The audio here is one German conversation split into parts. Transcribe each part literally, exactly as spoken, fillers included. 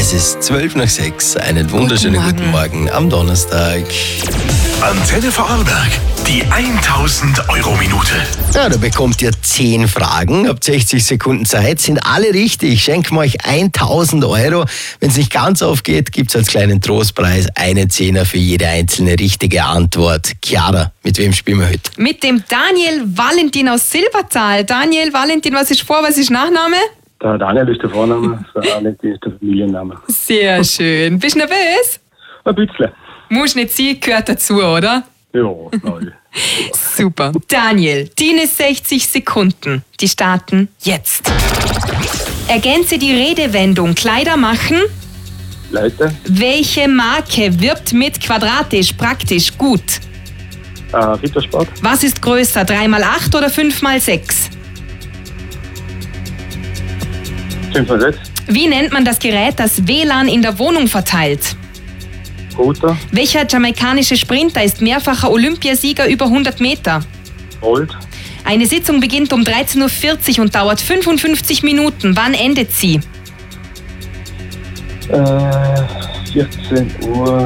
Es ist zwölf nach sechs. Einen wunderschönen guten Morgen, guten Morgen am Donnerstag. Antenne Vorarlberg, die tausend Euro Minute. Ja, da bekommt ihr zehn Fragen, habt sechzig Sekunden Zeit, sind alle richtig. Schenken wir euch tausend Euro. Wenn es nicht ganz aufgeht, gibt es als kleinen Trostpreis eine Zehner für jede einzelne richtige Antwort. Chiara, mit wem spielen wir heute? Mit dem Daniel Valentin aus Silbertal. Daniel Valentin, was ist Vor-, was ist Nachname? Der Daniel ist der Vorname, der Valentin ist der Familienname. Sehr schön. Bist du nervös? Ein bisschen. Muss nicht sein, gehört dazu, oder? Ja, nein. Super. Daniel, deine sechzig Sekunden, die starten jetzt. Ergänze die Redewendung Kleider machen. Leute, Welche Marke wirbt mit quadratisch praktisch gut? äh, Rittersport, Was ist größer, drei mal acht oder fünf mal sechs? fünf mal sechs, Wie nennt man das Gerät, das W L A N in der Wohnung verteilt? Router, Welcher jamaikanische Sprinter ist mehrfacher Olympiasieger über hundert Meter? Gold, Eine Sitzung beginnt um dreizehn Uhr vierzig und dauert fünfundfünfzig Minuten. Wann endet sie? äh, vierzehn Uhr.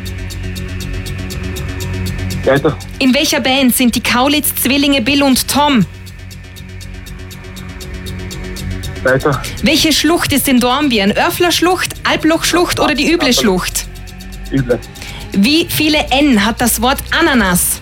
Weiter, In welcher Band sind die Kaulitz-Zwillinge Bill und Tom? weiter, Welche Schlucht ist in Dornbirn? Örfler-Schlucht, Albloch-Schlucht oder die üble Schlucht? üble, Wie viele N hat das Wort Ananas?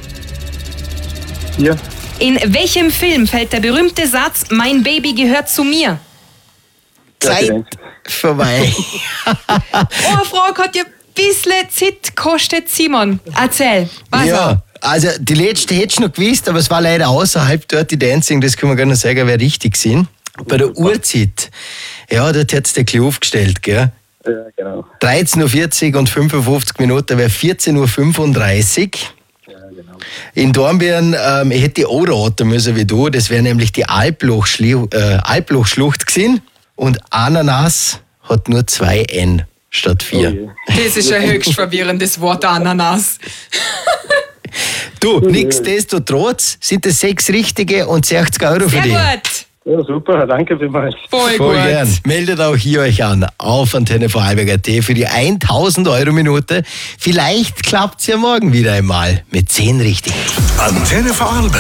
vier, In welchem Film fällt der berühmte Satz Mein Baby gehört zu mir? Zeit vorbei. Oh, eine Frage hat ja ein bisschen Zeit gekostet, Simon. Erzähl, was Ja, also die letzte hättest du noch gewusst, aber es war leider außerhalb Dirty Dancing, das können wir gar nicht sagen, wer richtig sind. Bei der Uhrzeit, ja, dort hat es der Klo aufgestellt, gell? ja, genau. dreizehn Uhr vierzig und fünfundfünfzig Minuten wäre vierzehn Uhr fünfunddreißig. Ja, genau. In Dornbirn ähm, ich hätte ich auch raten müssen wie du, das wäre nämlich die Albloch-Schlucht äh, Albloch-Schlucht gewesen. Und Ananas hat nur zwei N statt vier. Okay. Das ist ein höchst verwirrendes Wort, Ananas. Du, nichtsdestotrotz sind es sechs richtige und sechzig Euro für Sehr dich. gut. Ja, super, danke vielmals. Voll, Voll gut. gern. Meldet auch hier euch an auf Antenne Vorarlberg Punkt at für die tausend Euro Minute. Vielleicht klappt es ja morgen wieder einmal mit zehn richtig. Antenne Vorarlberg.